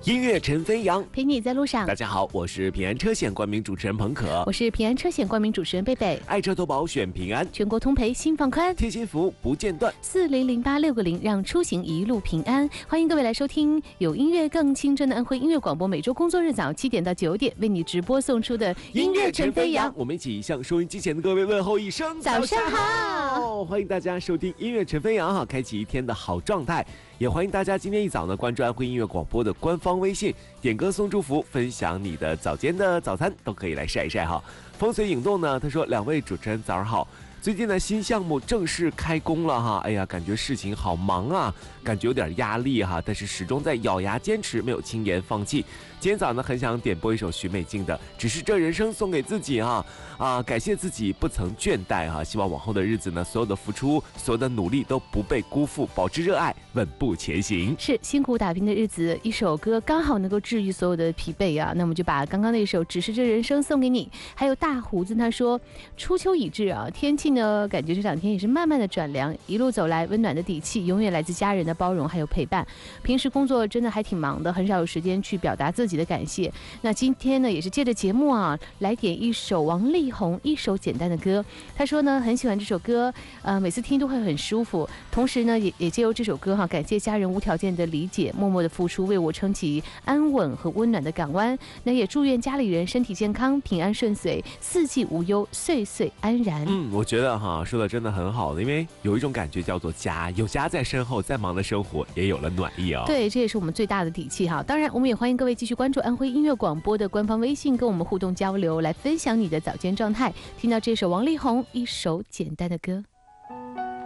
音乐陈飞扬， 陪你在路上。 大家好，我是平安车险冠名主持人彭可， 我是平安车险冠名主持人贝贝。 爱车投保选平安， 全国通赔心放宽， 贴心服务不间断 ，4008660让出行一路平安。欢迎各位来收听有音乐更青春的安徽音乐广播，每周工作日早7点到9点为你直播送出的音乐陈飞扬。 我们一起向收音机前的各位问候一声早上好， 欢迎大家收听音乐陈飞扬，开启一天的好状态。也欢迎大家今天一早呢关注安徽音乐广播的官方微信，点歌送祝福，分享你的早间的早餐都可以来晒一晒哈。风随影动呢，他说2位主持人早上好。最近的新项目正式开工了哈，哎呀，感觉事情好忙啊，感觉有点压力哈，但是始终在咬牙坚持，没有轻言放弃。今天早呢，很想点播一首许美静的《只是这人生》送给自己感谢自己不曾倦怠哈，希望往后的日子呢，所有的付出，所有的努力都不被辜负，保持热爱，稳步前行。 是辛苦打拼的日子，一首歌刚好能够治愈所有的疲惫啊。那我们就把刚刚那首《只是这人生》送给你。还有大胡子他说，初秋已至啊，天气呢感觉这2天也是慢慢的转凉，一路走来温暖的底气永远来自家人的包容还有陪伴。平时工作真的还挺忙的，很少有时间去表达自己的感谢。那今天呢也是借着节目来点一首王力宏一首简单的歌。他说呢很喜欢这首歌，每次听都会很舒服。同时呢也借由这首歌感谢家人无条件的理解，默默的付出，为我撑起安稳和温暖的港湾。那也祝愿家里人身体健康，平安顺遂，四季无忧，岁岁安然。 我觉得说的真的很好的，因为有一种感觉叫做家，有家在身后，再忙的生活也有了暖意哦。 对，这也是我们最大的底气哈。当然我们也欢迎各位继续关注安徽音乐广播的官方微信，跟我们互动交流，来分享你的早间状态。听到这首王力宏一首简单的歌。